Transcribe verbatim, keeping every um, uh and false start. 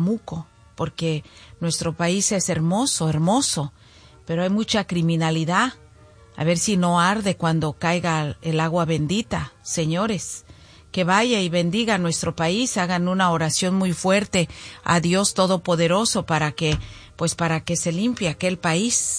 chamuco, porque nuestro país es hermoso, hermoso, pero hay mucha criminalidad. A ver si no arde cuando caiga el agua bendita, señores. Que vaya y bendiga nuestro país, hagan una oración muy fuerte a Dios Todopoderoso para que, pues para que se limpie aquel país.